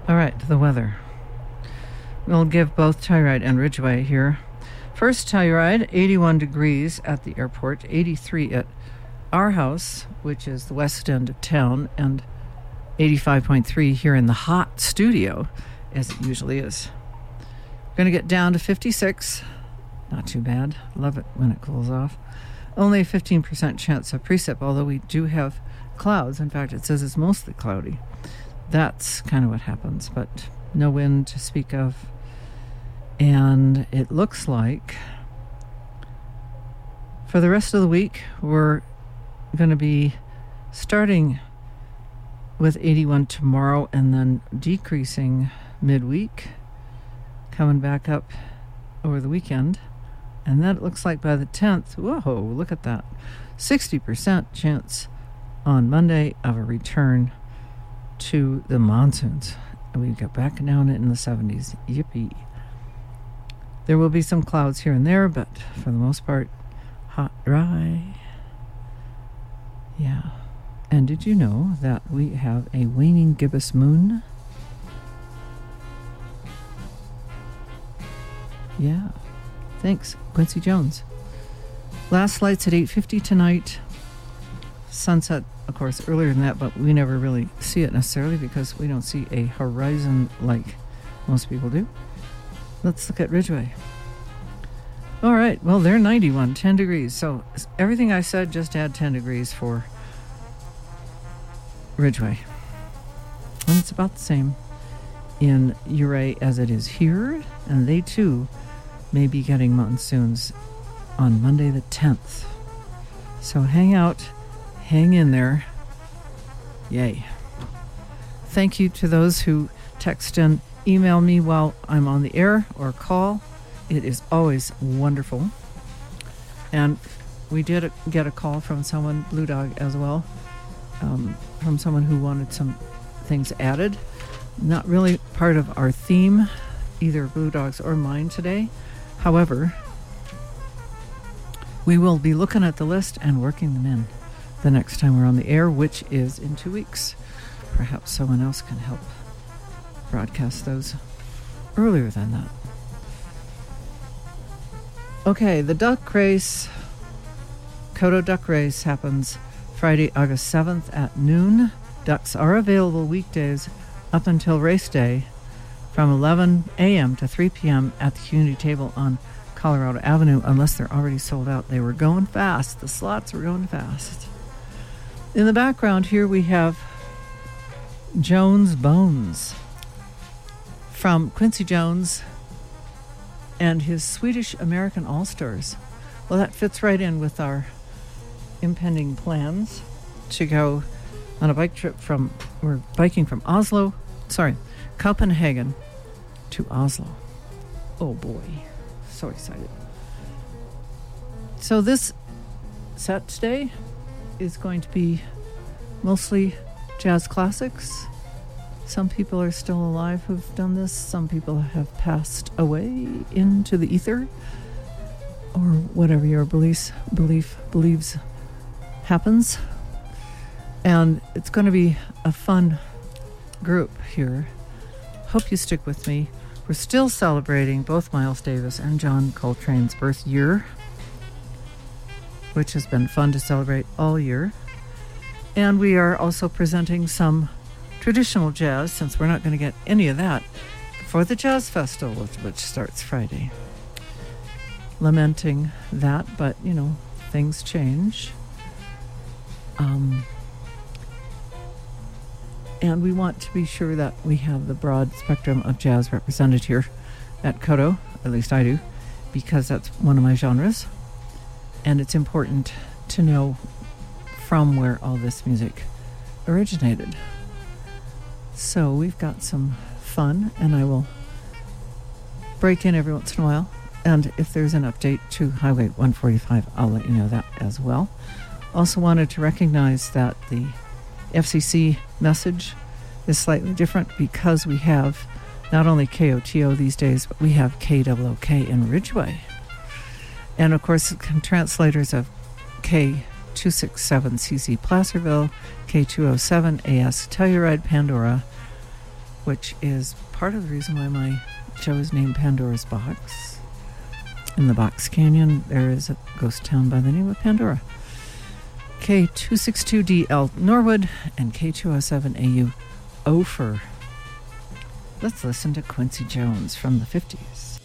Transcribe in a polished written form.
All right, the weather. We'll give both Telluride and Ridgeway here. First, Telluride, 81 degrees at the airport, 83 at our house, which is the west end of town, and 85.3 here in the hot studio, as it usually is. Going to get down to 56. Not too bad. Love it when it cools off. Only a 15% chance of precip, although we do have clouds. In fact, it says it's mostly cloudy. That's kind of what happens, but no wind to speak of. And it looks like for the rest of the week, we're going to be starting with 81 tomorrow and then decreasing midweek, coming back up over the weekend. And that looks like by the 10th, whoa, look at that. 60% chance on Monday of a return to the monsoons. And we got back down in the 70s. Yippee. There will be some clouds here and there, but for the most part, hot, dry. Yeah. And did you know that we have a waning gibbous moon? Yeah. Thanks, Quincy Jones. Last lights at 8:50 tonight. Sunset, of course, earlier than that, but we never really see it necessarily because we don't see a horizon like most people do. Let's look at Ridgeway. All right, well, they're 91, 10 degrees. So everything I said, just add 10 degrees for Ridgeway. And it's about the same in Ouray as it is here. And they, too, may be getting monsoons on Monday the 10th. So hang out, hang in there. Yay. Thank you to those who text and email me while I'm on the air or call. It is always wonderful. And we did get a call from someone, Blue Dog as well, from someone who wanted some things added. Not really part of our theme, either Blue Dog's or mine today. However, we will be looking at the list and working them in the next time we're on the air, which is in 2 weeks. Perhaps someone else can help broadcast those earlier than that. Okay, the duck race, Coteau Duck Race, happens Friday, August 7th at noon. Ducks are available weekdays up until race day from 11 a.m. to 3 p.m. at the community table on Colorado Avenue, unless they're already sold out. They were going fast. The slots were going fast. In the background here we have Jones Bones from Quincy Jones and his Swedish American All-Stars. Well, that fits right in with our impending plans to go on a bike trip we're biking from Copenhagen to Oslo. Oh boy, so excited. So this set today is going to be mostly jazz classics. Some people are still alive who've done this. Some people have passed away into the ether, or whatever your belief believes happens. And it's going to be a fun group here. Hope you stick with me. We're still celebrating both Miles Davis and John Coltrane's birth year, which has been fun to celebrate all year. And we are also presenting some traditional jazz, since we're not going to get any of that, for the Jazz Festival, which starts Friday. Lamenting that, but, things change. And we want to be sure that we have the broad spectrum of jazz represented here at Coteau, at least I do, because that's one of my genres. And it's important to know from where all this music originated. So we've got some fun, and I will break in every once in a while. And if there's an update to Highway 145, I'll let you know that as well. Also wanted to recognize that the FCC message is slightly different because we have not only KOTO these days, but we have KOOK in Ridgeway. And of course, translators of K267CC Placerville, K207AS Telluride, Pandora, which is part of the reason why my show is named Pandora's Box. In the Box Canyon, there is a ghost town by the name of Pandora. K262DL Norwood and K207AU Ophir. Let's listen to Quincy Jones from the 50s.